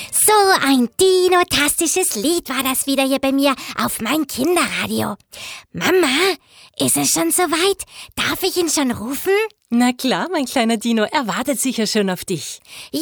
So ein dinotastisches Lied war das wieder hier bei mir auf mein Kinderradio. Mama, ist es schon soweit? Darf ich ihn schon rufen? Na klar, mein kleiner Dino, er wartet sicher schon auf dich.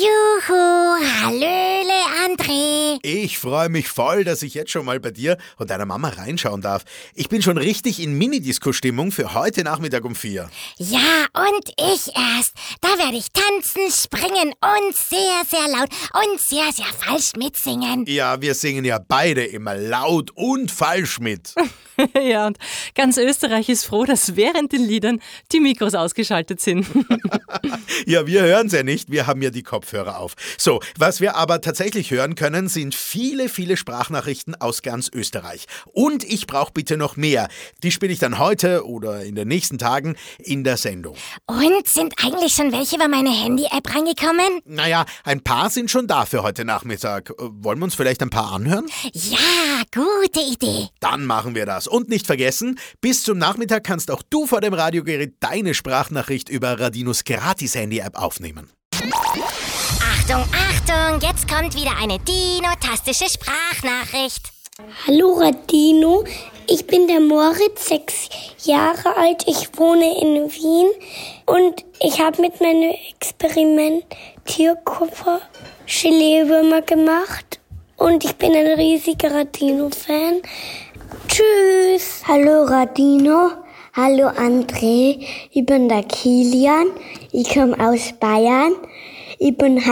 Juhu, hallöle André. Ich freue mich voll, dass ich jetzt schon mal bei dir und deiner Mama reinschauen darf. Ich bin schon richtig in Minidisco-Stimmung für heute Nachmittag um 4. Ja, und ich erst. Da werde ich tanzen, springen und sehr, sehr laut und sehr, sehr falsch mitsingen. Ja, wir singen ja beide immer laut und falsch mit. Ja, und ganz Österreich ist froh, dass während den Liedern die Mikros ausgeschaltet sind. Ja, wir hören es ja nicht, wir haben ja die Kopfhörer auf. So, was wir aber tatsächlich hören können, sind viele, viele Sprachnachrichten aus ganz Österreich. Und ich brauche bitte noch mehr. Die spiele ich dann heute oder in den nächsten Tagen in der Sendung. Und sind eigentlich schon welche über meine Handy-App reingekommen? Naja, ein paar sind schon da für heute Nachmittag. Wollen wir uns vielleicht ein paar anhören? Ja, gute Idee. Dann machen wir das. Und nicht vergessen, bis zum Nachmittag kannst auch du vor dem Radiogerät deine Sprachnachricht über Radinos Gratis-Handy-App aufnehmen. Achtung, Achtung, jetzt kommt wieder eine dinotastische Sprachnachricht. Hallo Radino, ich bin der Moritz, 6 Jahre alt, ich wohne in Wien und ich habe mit meinem Experiment Tierkoffer Gelee-Würmer gemacht und ich bin ein riesiger Radino-Fan. Tschüss! Hallo Radino, hallo André, ich bin der Kilian, ich komme aus Bayern. Ich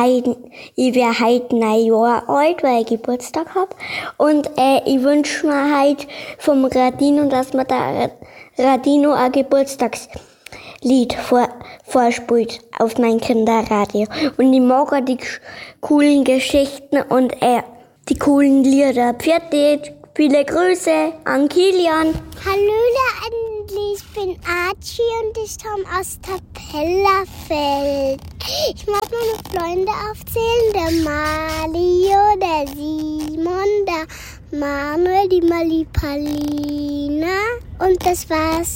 werde heute 9 Jahre alt, weil ich Geburtstag habe. Und ich wünsche mir heute vom Radino, dass mir der Radino ein Geburtstagslied vorspielt auf mein Kinderradio. Und ich mag auch die coolen Geschichten und die coolen Lieder. Pfiat, viele Grüße an Kilian. Hallöle André, ich bin Archie und ich komme aus Tapellerfeld. Ich mag meine Freunde aufzählen, der Mario, der Simon, der Manuel, die Malipalina und das war's.